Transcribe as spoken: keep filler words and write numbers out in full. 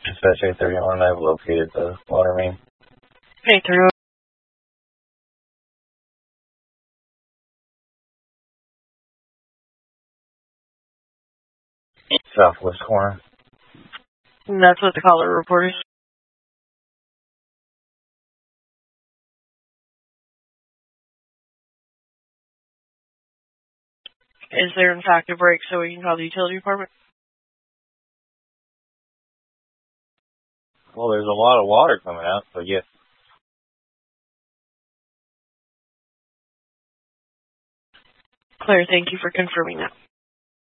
Dispatch eight thirty-one, I've located the water main. eight thirty-one. Southwest corner. And that's what the caller reported. Is there in fact a break so we can call the utility department? Well, there's a lot of water coming out, so yes. Claire, thank you for confirming that.